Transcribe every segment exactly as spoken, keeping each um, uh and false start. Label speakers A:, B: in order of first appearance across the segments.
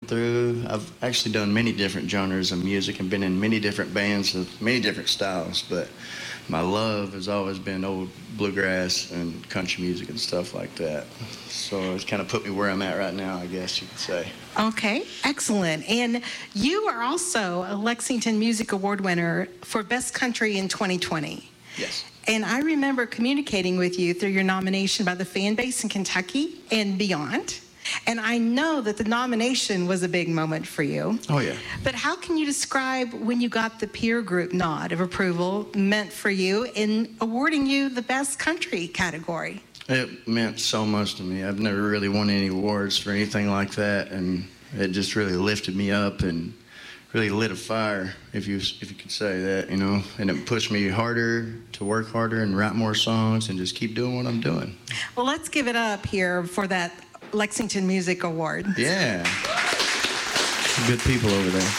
A: through. I've actually done many different genres of music and been in many different bands of many different styles, but my love has always been old bluegrass and country music and stuff like that. So it's kind of put me where I'm at right now, I guess you could say.
B: Okay, excellent. And you are also a Lexington Music Award winner for Best Country in twenty twenty.
A: Yes.
B: And I remember communicating with you through your nomination by the fan base in Kentucky and beyond. And I know that the nomination was a big moment for you.
A: Oh, yeah.
B: But how can you describe when you got the peer group nod of approval meant for you in awarding you the Best Country category?
A: It meant so much to me. I've never really won any awards for anything like that, and it just really lifted me up and really lit a fire, if you if you could say that, you know. And it pushed me harder to work harder and write more songs and just keep doing what I'm doing.
B: Well, let's give it up here for that Lexington Music Award.
A: Yeah. Good people over there.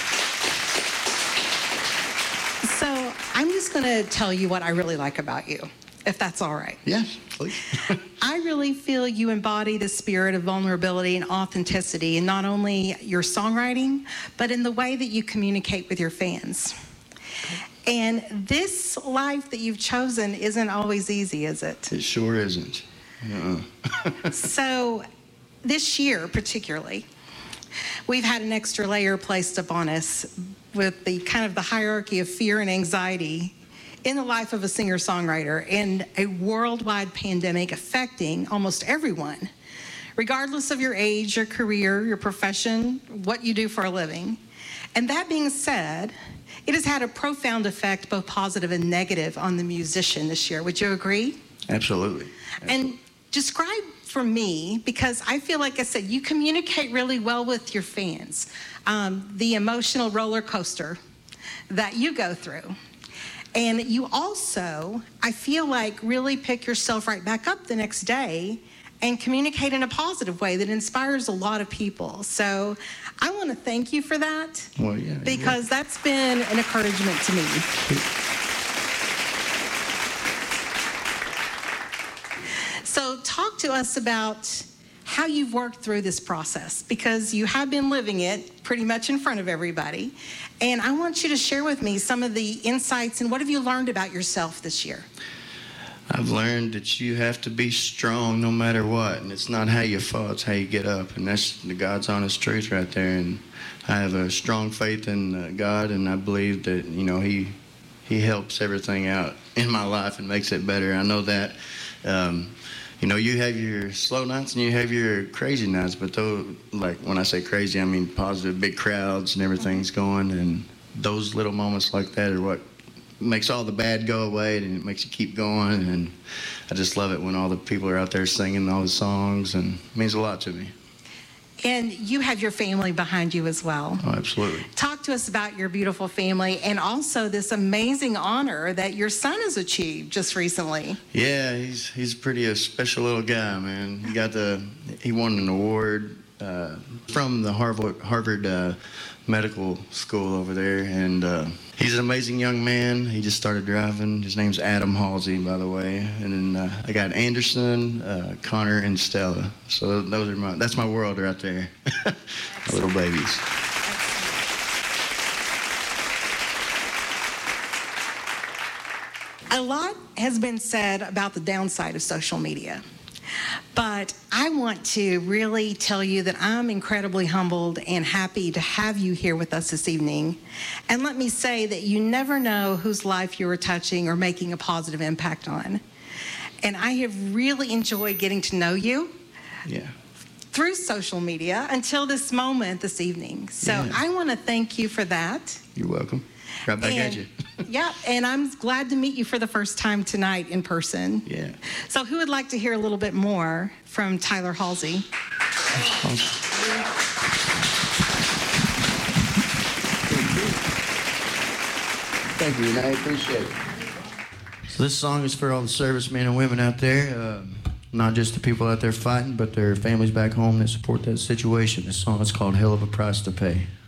B: So I'm just going to tell you what I really like about you, if that's all right.
A: Yes, please.
B: I really feel you embody the spirit of vulnerability and authenticity in not only your songwriting, but in the way that you communicate with your fans. And this life that you've chosen isn't always easy, is it?
A: It sure isn't. Uh-uh.
B: So this year particularly, we've had an extra layer placed upon us with the kind of the hierarchy of fear and anxiety in the life of a singer-songwriter, and a worldwide pandemic affecting almost everyone, regardless of your age, your career, your profession, what you do for a living. And that being said, it has had a profound effect, both positive and negative, on the musician this year. Would you agree?
A: Absolutely. Absolutely.
B: And describe for me, because I feel like I said, you communicate really well with your fans, um, the emotional roller coaster that you go through. And you also, I feel like, really pick yourself right back up the next day and communicate in a positive way that inspires a lot of people. So I want to thank you for that.
A: Well, yeah.
B: Because that's been an encouragement to me. So talk to us about how you've worked through this process, because you have been living it pretty much in front of everybody. And I want you to share with me some of the insights and what have you learned about yourself this year?
A: I've learned that you have to be strong no matter what, and it's not how you fall, it's how you get up, and that's the God's honest truth right there. And I have a strong faith in uh, God, and I believe that, you know, he he helps everything out in my life and makes it better. I know that. Um, You know, you have your slow nights and you have your crazy nights, but though, like when I say crazy, I mean positive, big crowds and everything's going, and those little moments like that are what makes all the bad go away, and it makes you keep going. And I just love it when all the people are out there singing all the songs, and it means a lot to me.
B: And you have your family behind you as well.
A: Oh, absolutely.
B: Talk to us about your beautiful family and also this amazing honor that your son has achieved just recently.
A: Yeah, he's he's pretty a special little guy, man. He got the he won an award uh, from the Harvard Harvard uh, Medical School over there, and uh, he's an amazing young man. He just started driving. His name's Adam Halsey, by the way. And then uh, I got Anderson, uh, Connor, and Stella. So those are my that's my world right there. My little babies.
B: A lot has been said about the downside of social media, but I want to really tell you that I'm incredibly humbled and happy to have you here with us this evening. And let me say that you never know whose life you are touching or making a positive impact on. And I have really enjoyed getting to know you.
A: Yeah.
B: Through social media until this moment this evening. So
A: Yeah.
B: I want to thank you for that.
A: You're welcome. Right back
B: and,
A: at you.
B: Yeah, and I'm glad to meet you for the first time tonight in person.
A: Yeah.
B: So who would like to hear a little bit more from Tyler Halsey?
A: Thank you, and I appreciate it. So this song is for all the servicemen and women out there, uh, not just the people out there fighting, but their families back home that support that situation. This song is called Hell of a Price to Pay.